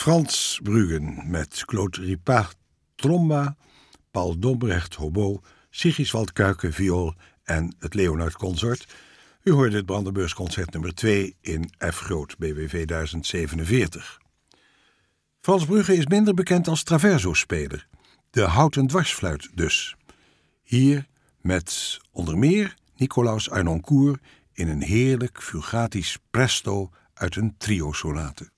Frans Bruggen met Claude Ripart tromba, Paul Dombrecht hobo, Sigiswald Kuijken viool en het Leonard Consort. U hoorde het Brandenburgsconcert nummer 2 in F groot BWV 1047. Frans Bruggen is minder bekend als traverso-speler, de houten dwarsfluit dus. Hier met onder meer Nicolaus Arnoncourt in een heerlijk fugatisch presto uit een trio-sonate.